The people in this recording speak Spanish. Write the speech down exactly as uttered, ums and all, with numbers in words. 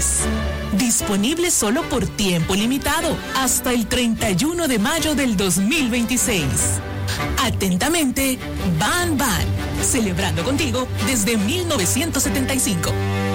Express. Disponible solo por tiempo limitado, hasta el treinta y uno de mayo del dos mil veintiséis. Atentamente, Ban Ban, celebrando contigo desde mil novecientos setenta y cinco.